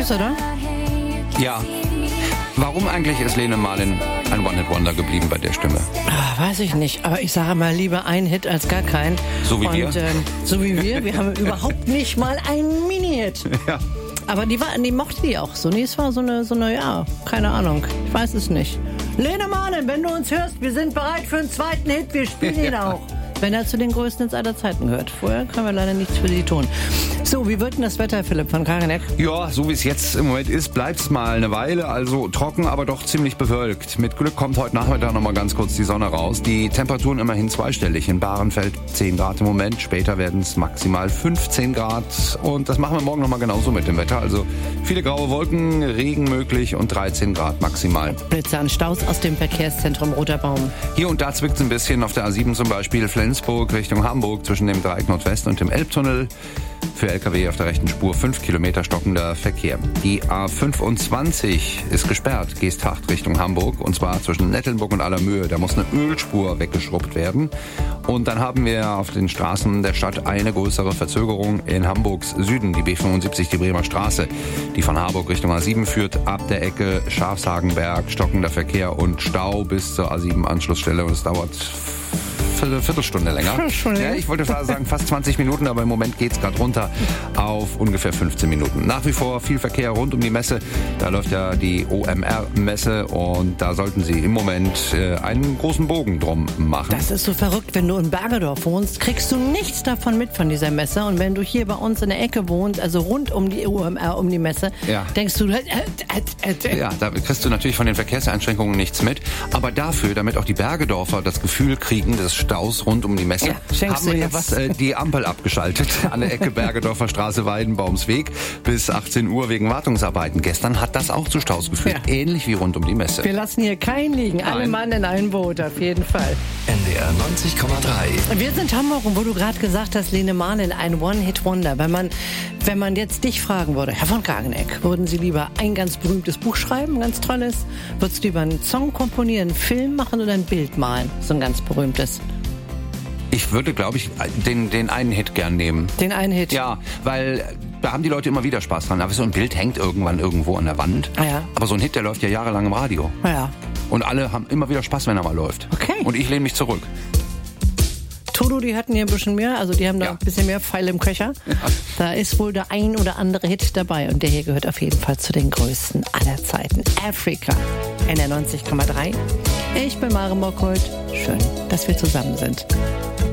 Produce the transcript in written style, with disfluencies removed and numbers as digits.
Krass, oder? Ja. Warum eigentlich ist Lene Marlin ein One-Hit-Wonder geblieben bei der Stimme? Weiß ich nicht, aber ich sage mal lieber ein Hit als gar keinen. So wie wir? So wie wir. Wir haben überhaupt nicht mal einen Mini-Hit. Ja. Aber die mochte die auch so. Nee, es war so eine, ja, keine Ahnung. Ich weiß es nicht. Lene Marlin, wenn du uns hörst, wir sind bereit für einen zweiten Hit. Wir spielen ihn auch. Wenn er zu den größten Hits aller Zeiten gehört. Vorher können wir leider nichts für sie tun. So, wie wird denn das Wetter, Philipp von Karanek? Ja, so wie es jetzt im Moment ist, bleibt es mal eine Weile. Also trocken, aber doch ziemlich bewölkt. Mit Glück kommt heute Nachmittag noch mal ganz kurz die Sonne raus. Die Temperaturen immerhin zweistellig. In Bahrenfeld 10 Grad im Moment. Später werden es maximal 15 Grad. Und das machen wir morgen noch mal genauso mit dem Wetter. Also viele graue Wolken, Regen möglich und 13 Grad maximal. Blitze an Staus aus dem Verkehrszentrum Roter Baum. Hier und da zwickt es ein bisschen. Auf der A7 zum Beispiel Flensburg Richtung Hamburg zwischen dem Dreieck Nordwest und dem Elbtunnel. Für LKW auf der rechten Spur 5 Kilometer stockender Verkehr. Die A25 ist gesperrt, Geesthacht Richtung Hamburg. Und zwar zwischen Nettelnburg und Allermöhe. Da muss eine Ölspur weggeschrubbt werden. Und dann haben wir auf den Straßen der Stadt eine größere Verzögerung in Hamburgs Süden. Die B75, die Bremer Straße, die von Harburg Richtung A7 führt. Ab der Ecke Schafshagenberg, stockender Verkehr und Stau bis zur A7-Anschlussstelle. Und es dauert eine Viertelstunde länger. Ja, ich wollte sagen fast 20 Minuten, aber im Moment geht es gerade runter auf ungefähr 15 Minuten. Nach wie vor viel Verkehr rund um die Messe. Da läuft ja die OMR-Messe und da sollten Sie im Moment einen großen Bogen drum machen. Das ist so verrückt, wenn du in Bergedorf wohnst, kriegst du nichts davon mit von dieser Messe. Und wenn du hier bei uns in der Ecke wohnst, also rund um die OMR, um die Messe, denkst du... Ja, da kriegst du natürlich von den Verkehrseinschränkungen nichts mit. Aber dafür, damit auch die Bergedorfer das Gefühl kriegen, des Staus rund um die Messe, haben wir jetzt die Ampel abgeschaltet an der Ecke Bergedorfer Straße, Weidenbaumsweg bis 18 Uhr wegen Wartungsarbeiten. Gestern hat das auch zu Staus geführt, ähnlich wie rund um die Messe. Wir lassen hier keinen liegen, alle Mann in einem Boot, auf jeden Fall. NDR 90,3. Wir sind Hamburg und wo du gerade gesagt hast, Lene Marlin, ein One-Hit-Wonder. Wenn man jetzt dich fragen würde, Herr von Karanek, würden Sie lieber ein ganz berühmtes Buch schreiben, ein ganz tolles? Würdest du lieber einen Song komponieren, einen Film machen oder ein Bild malen? So ein ganz berühmtes. Ich würde, glaube ich, den einen Hit gern nehmen. Den einen Hit? Ja, weil da haben die Leute immer wieder Spaß dran. Aber so ein Bild hängt irgendwann irgendwo an der Wand. Ah ja. Aber so ein Hit, der läuft ja jahrelang im Radio. Ah ja. Und alle haben immer wieder Spaß, wenn er mal läuft. Okay. Und ich lehne mich zurück. Toto, die hatten hier ein bisschen mehr, also die haben da ein bisschen mehr Pfeile im Köcher. Ja. Da ist wohl der ein oder andere Hit dabei und der hier gehört auf jeden Fall zu den größten aller Zeiten. Africa, NDR 90,3. Ich bin Mare Mockholt. Schön, dass wir zusammen sind.